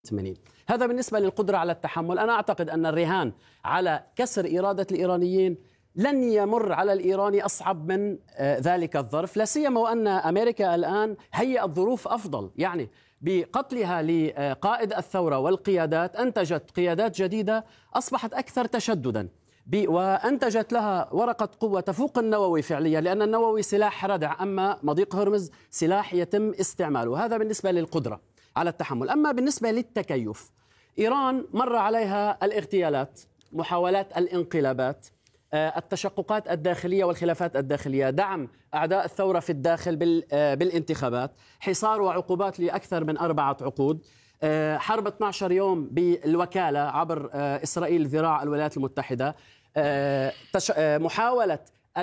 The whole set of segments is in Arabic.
80. هذا بالنسبة للقدرة على التحمل. أنا أعتقد أن الرهان على كسر إرادة الإيرانيين لن يمر على الإيراني أصعب من ذلك الظرف، لا سيما وأن أمريكا الآن هيئت ظروف أفضل، يعني بقتلها لقائد الثورة والقيادات أنتجت قيادات جديدة أصبحت أكثر تشددا، وأنتجت لها ورقة قوة تفوق النووي فعليا، لأن النووي سلاح ردع، أما مضيق هرمز سلاح يتم استعماله. هذا بالنسبة للقدرة على التحمل. أما بالنسبة للتكيف، إيران مر عليها الاغتيالات، محاولات الانقلابات، التشققات الداخلية والخلافات الداخلية، دعم أعداء الثورة في الداخل بالانتخابات، حصار وعقوبات لأكثر من 4 عقود، حرب 12 يوم بالوكالة عبر إسرائيل ذراع الولايات المتحدة، محاولة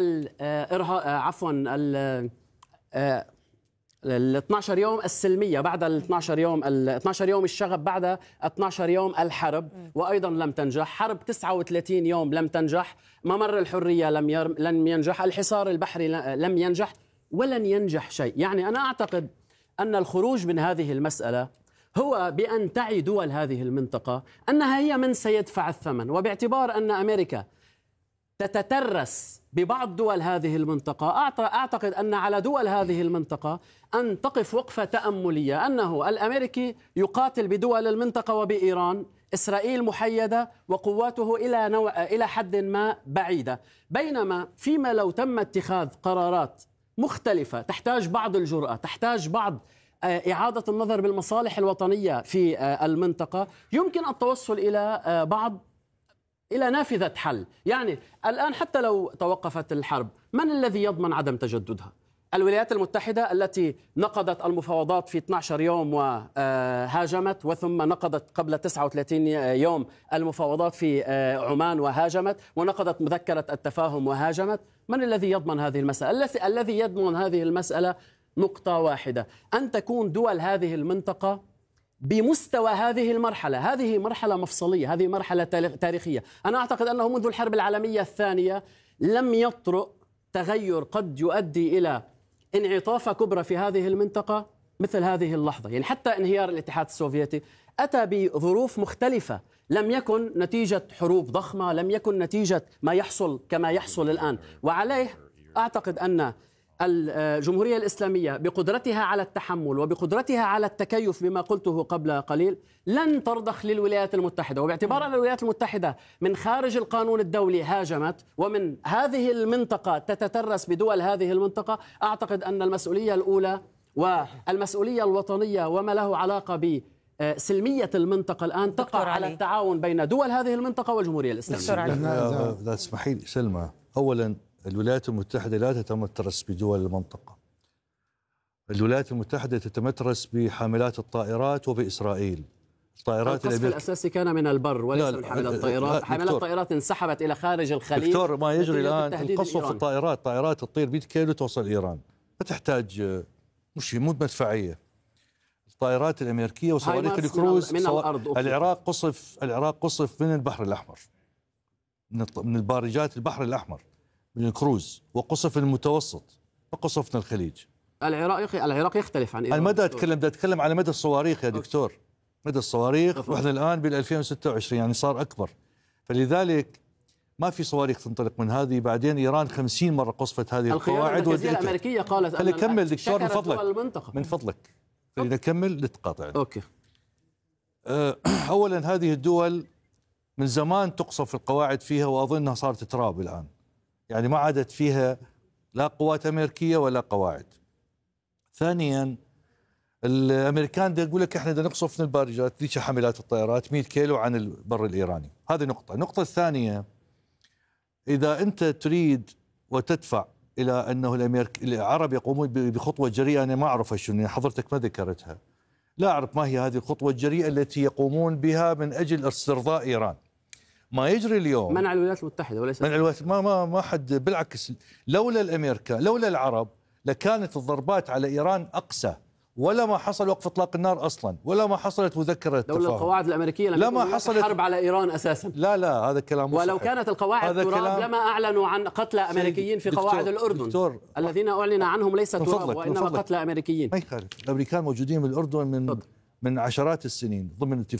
ال 12 يوم السلمية بعد ال 12 يوم، ال 12 يوم الشغب بعد 12 يوم الحرب، وأيضا لم تنجح، حرب 39 يوم لم تنجح، ممر الحرية لم ينجح، الحصار البحري لم ينجح، ولن ينجح شيء. يعني أنا أعتقد أن الخروج من هذه المسألة هو بأن تعي دول هذه المنطقة أنها هي من سيدفع الثمن، وباعتبار أن أمريكا تتترس ببعض دول هذه المنطقة، أعتقد أن على دول هذه المنطقة أن تقف وقفة تأملية، أنه الأمريكي يقاتل بدول المنطقة وبإيران، إسرائيل محيدة وقواته إلى حد ما بعيدة، بينما فيما لو تم اتخاذ قرارات مختلفة تحتاج بعض الجرأة، تحتاج بعض إعادة النظر بالمصالح الوطنية في المنطقة، يمكن التوصل إلى نافذة حل. يعني الآن حتى لو توقفت الحرب، من الذي يضمن عدم تجددها؟ الولايات المتحدة التي نقضت المفاوضات في 12 يوم وهاجمت، وثم نقضت قبل 39 يوم المفاوضات في عمان وهاجمت، ونقضت مذكرة التفاهم وهاجمت. من الذي يضمن هذه المسألة؟ الذي يضمن هذه المسألة نقطة واحدة، أن تكون دول هذه المنطقة بمستوى هذه المرحلة. هذه مرحلة مفصلية، هذه مرحلة تاريخية. أنا أعتقد أنه منذ الحرب العالمية الثانية لم يطرأ تغير قد يؤدي إلى انعطافة كبرى في هذه المنطقة مثل هذه اللحظة. يعني حتى انهيار الاتحاد السوفيتي أتى بظروف مختلفة، لم يكن نتيجة حروب ضخمة، لم يكن نتيجة ما يحصل كما يحصل الآن. وعليه أعتقد أن الجمهورية الإسلامية بقدرتها على التحمل وبقدرتها على التكيف بما قلته قبل قليل لن ترضخ للولايات المتحدة، وباعتبار أن الولايات المتحدة من خارج القانون الدولي هاجمت، ومن هذه المنطقة تتترس بدول هذه المنطقة، أعتقد أن المسؤولية الأولى والمسؤولية الوطنية وما له علاقة بسلمية المنطقة الآن تقع على التعاون بين دول هذه المنطقة والجمهورية الإسلامية. لا تسمحي لي سلمى، أولا الولايات المتحدة لا تتمترس بدول المنطقة. الولايات المتحدة تتمترس بحاملات الطائرات وبإسرائيل. الطائرات القصف الأساسي كان من البر وليس من حاملات الطائرات. حاملات الطائرات انسحبت إلى خارج الخليج. دكتور، ما يجري الآن القصف في الطائرات، طائرات تطير 100 كيلو توصل إيران، ما تحتاج مو مدفعية. الطائرات الأمريكية وصواريخ الكروز من الأرض. العراق قصف من البحر الأحمر، من البارجات البحر الأحمر، من الكروز، وقصف المتوسط، وقصفنا الخليج. العراق يختلف عن إيران. المدى أتكلم على مدى الصواريخ يا دكتور، مدى الصواريخ، وإحنا الآن بال 2026 يعني صار أكبر، فلذلك ما في صواريخ تنطلق من هذه. بعدين إيران 50 مرة قصفت هذه القواعد. القيادة الأمريكية قالت خلي كمل دكتور من فضلك خلينا نكمل لتقاطع. أوكي. أولا هذه الدول من زمان تقصف القواعد فيها، وأظنها صارت تراب الآن، يعني ما عادت فيها لا قوات أمريكية ولا قواعد. ثانيا الأمريكان يقول لك احنا نقصف من البارجات ذيك حاملات الطائرات 100 كيلو عن البر الإيراني. هذه نقطة. النقطة الثانية، إذا أنت تريد وتدفع إلى أنه العرب يقومون بخطوة جريئة، أنا ما أعرف شنو، حضرتك ما ذكرتها، لا أعرف ما هي هذه الخطوة الجريئة التي يقومون بها من أجل استرضاء إيران. ما يجري اليوم منع الولايات المتحدة وليس منع الولايات، ما حد، بالعكس، لولا الأمريكا لولا العرب لكانت الضربات على إيران أقسى، ولا ما حصل وقف إطلاق النار أصلا، ولا ما حصلت مذكرة التفاهم. لولا القواعد الأمريكية لما حصلت حرب على إيران أساسا. لا هذا كلام ولو صحيح. كانت القواعد تراب لما أعلنوا عن قتلى أمريكيين في قواعد الأردن. الذين أعلن عنهم ليس تراب وإنما قتلى أمريكيين. ما يخالف، الأمريكان موجودين بالأردن من عشرات السنين ضمن